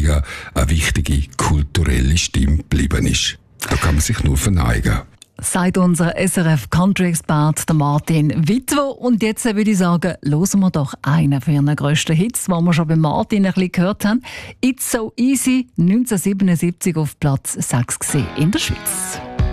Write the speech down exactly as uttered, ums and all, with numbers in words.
Bundesliga eine wichtige kulturelle Stimme geblieben ist. Da kann man sich nur verneigen. Sagt unser S R F-Country-Experte Martin Wittwo. Und jetzt würde ich sagen, hören wir doch einen von ihren grössten Hits, den wir schon bei Martin ein bisschen gehört haben. «It's so easy», neunzehnhundertsiebenundsiebzig auf Platz sechs in der Schweiz.